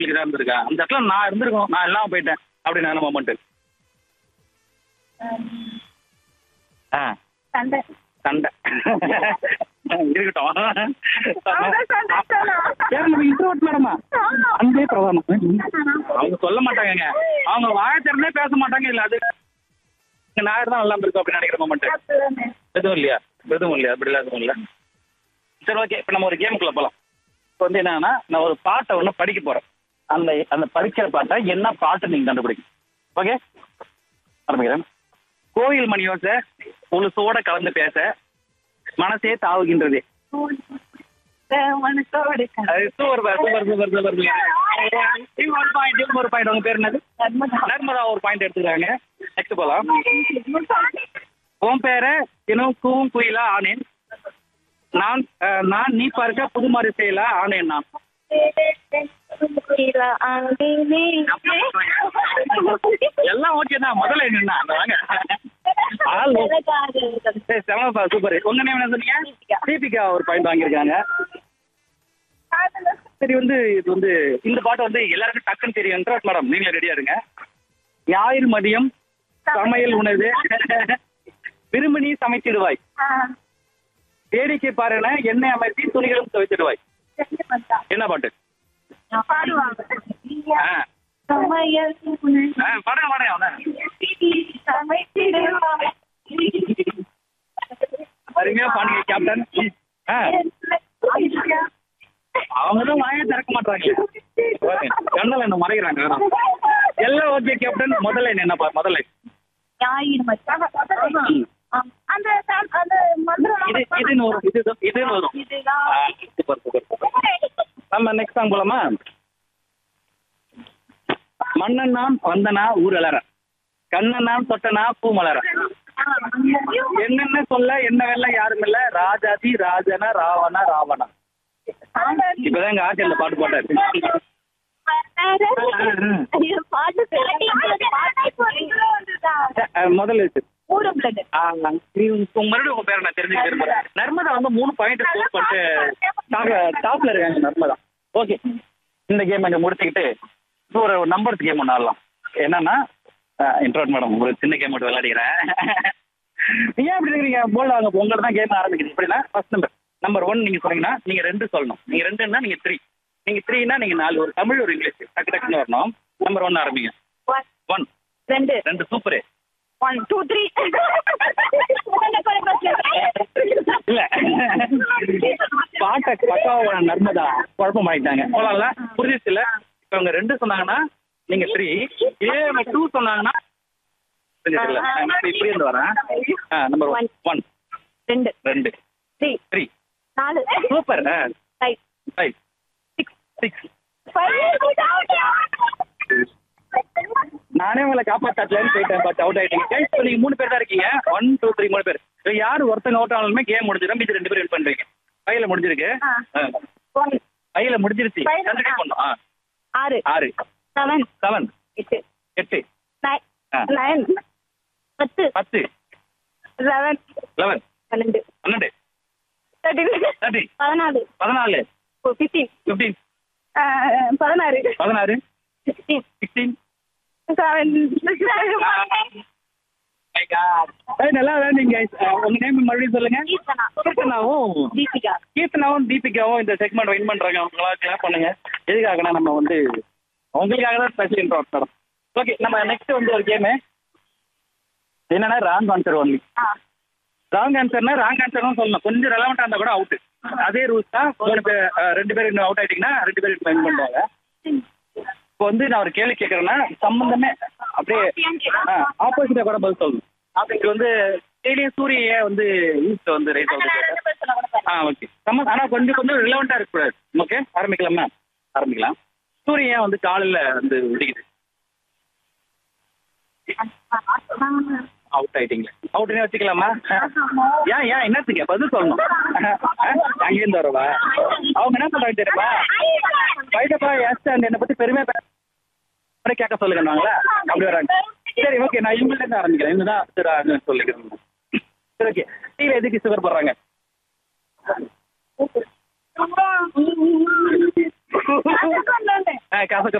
தான் இருந்திருக்கா அந்த இடத்துல நான் இருந்திருக்கணும், நான் எல்லாம் போயிட்டேன் அப்படின்னு மொமெண்ட். ஆ சண்டை. சண்டை இருக்கட்டும். மேடமா அன்பே பிரதானம். அவங்க சொல்ல மாட்டாங்கங்க, அவங்க வாய திறந்தே பேச மாட்டாங்க. இல்ல அது நான் தான் நல்லா இருக்கும் அப்படின்னு நினைக்கிற மொமெண்ட் எதுவும் இல்லையா? எதுவும் இல்லையா? அப்படி எதுவும் இல்லை. சரி, ஓகே. இப்போ நம்ம ஒரு கேமுக்குள்ள போகலாம். இப்போ வந்து என்னன்னா, நான் ஒரு பாட்டை ஒன்று படிக்க போறேன். அந்த அந்த படிக்கிற பாட்டை என்ன பாட்டு நீங்க கண்டுபிடிக்கும். ஓகே, ஆரம்பிக்கிறேன். கோயில் மணியோசை கொலுசோட கலந்து பேச மனசே தாவுகின்றது. மனசோடு சூப்பர் சூப்பர் சூப்பர் சூப்பர். ஒரு பாயிண்ட், ஒரு பாயிண்ட். உங்க பேர் என்னது? நர்மதா. ஒரு பாயிண்ட் எடுத்துக்கிறாங்க. நெக்ஸ்ட் போலாம். உன் பேரை தினம் கூவும் குயிலா ஆனேன் நான், நான் நீ பார்க்க புதுமாரி செய்யல ஆனேன் நான். எல்லாம் ஓகே தான். முதல்ல என்னன்னா வாங்க. சூப்பர். உங்க நேம் என்ன சொன்னீங்க? தீபிகா. ஒரு பாயிண்ட் வாங்கியிருக்காங்க. சரி, வந்து இது வந்து இந்த பாட்டு வந்து எல்லாருக்கும் டக்குன்னு தெரியும் மேடம். நீங்களே ரெடியா இருங்க. ஞாயிறு மதியம் சமையல் உணவு விரும்பினி சமைத்திடுவாய், வேடிக்கை பாருன எண்ணெய் அமைத்தி துணிகளும் துவைத்திடுவாய். என்ன பாட்டு? கேப்டன். அவங்கதான் வாய திறக்க மாட்டாங்க, கண்ணல என்ன மறைக்கிறாங்க. எல்லாம் ஓகே கேப்டன். முதல்ல என்ன முதல்ல நம்ம நெக்ஸ்ட் சாங் போலாமா? மன்னன் நான் வந்தனா ஊர் அலற, கண்ணன் நான் தொட்டனா பூ மலர, என்னென்ன சொல்ல என்ன வெல்ல யாரும் இல்ல, ராஜாதி ராஜனா ராவணா ராவணா. இப்பதான் எங்க ஆட்சியில பாட்டு போட்டாரு. முதல்ல மறுபடியும் உங்க பேரை நான் தெரிஞ்சுக்கிறேன். நர்மதா வந்து 3 பாயிண்ட் ஸ்கோர் பண்ணிட்டு டாப்ல இருக்காங்க நர்மதா. ஓகே, இந்த கேம் கொஞ்சம் முடிச்சுக்கிட்டு ஒரு நம்பர்ஸ் கேம் ஒன்று ஆடலாம். என்னன்னா, இன்ட்ரோட் மேடம் ஒரு சின்ன கேம் மட்டும் விளையாடுகிறேன். ஏன் அப்படி இருக்கிறீங்க? போல்ட் வாங்க, உங்களோட தான் கேம் ஆரம்பிக்குது. இப்படின்னா ஃபர்ஸ்ட் நம்பர் 1 நீங்க சொன்னீங்கன்னா நீங்க 2 சொல்லணும். நீங்க 2ன்னா நீங்க 3, நீங்க 3ன்னா நீங்க 4. ஒரு தமிழ் ஒரு இங்கிலீஷ் டக்கு டக்குன்னு வரணும். நம்பர் 1 ஆரம்பிங்க. 1 2 சூப்பர். 1 2 3 இல்ல பாட்ட பக்காவ நர்மதா குழப்பம் ஆயிட்டாங்க. போலாம்ல? புரிஞ்சிச்சு இல்ல? இப்ப அவங்க 2 சொன்னாங்கன்னா நீங்க 3, இதே 2 சொன்னாங்கன்னா இப்படி இருந்து வரேன். Number 1 2 3 4 super. 5 6 நானே உங்களை காப்பாத்தாச்சலன்னு போயிட்டேன். பட் அவுட் ஆயிட்டீங்க. இப்போ நீங்க 3 பேர் தான் இருக்கீங்க. 1 2 3 3 பேர். யாரு ஒருத்தங்க அவுட் ஆனாலுமே கேம் முடிஞ்சிடும். மீதி 2 பேர் வின் பண்றீங்க. கையில முடிஞ்சிருக்கு. கையில முடிஞ்சிருச்சு. கண்டினியூ பண்ணணும். 6 7 8 9 10 10 11 12 13 14 15 16 16 நல்லா வேணுங்க. உங்க நேம் மறுபடியும் சொல்லுங்க. கீர்த்தனாவும் தீபிகாவும் இந்த செக்மெண்ட் வின் பண்றாங்க. அவங்களா கிளாப் பண்ணுங்க. எதுக்காகனா நம்ம வந்து அவங்களுக்காக தான் ஸ்பெஷல் இன்ட்ரோட் மேடம். ஓகே, நம்ம நெக்ஸ்ட் வந்து ஒரு கேமு என்னன்னா wrong answer only. Wrong ஆன்சர்னா wrong ஆன்சர்னு சொல்லணும். கொஞ்சம் ரெலவெண்டா இருந்தா கூட அவுட். அதே ரூல்ஸ் தான். 2 பேர் இன்னும் அவுட் ஆயிட்டீங்கன்னா 2 பேர் வின் பண்ணுவாங்க. இப்போ வந்து நான் ஒரு கேள்வி கேட்கறேன்னா சம்பந்தமே அப்படியே ஆப்போசிட்டா கூட பதில் சொல்லணும். இது வந்து டெய்லியும் சூரிய வந்து ஈஸ்ட் வந்து ரைட் வந்து ஓகே. ஆனா கொஞ்சம் ரிலவெண்டா இருக்கக்கூடாது. ஓகே, ஆரம்பிக்கலாமா? ஆரம்பிக்கலாம். சூரியன் வந்து காலையில வந்து உதிக்குது. அவுட் ஆயிட்டீங்க. அவுட்னே வச்சுக்கலாமா? ஏன் என்னத்துக்கு பதில் சொல்லணும்? அங்கேருந்து வரவா? அவங்க என்ன சொல்றாங்க தெரியுமா? வைடப்பா எஸ் என்னை பத்தி பெருமையா கேட்க சொல்லுங்கன்னாங்களா? அப்படி வராங்க. சரி, ஓகே, நான் இவங்கள்ட்ட இருந்து ஆரம்பிக்கிறேன். இதுதான் சொல்லிக்கிறேன். சரி, ஓகே. டீல எதுக்கு சுகர் போடுறாங்க? கசக்கு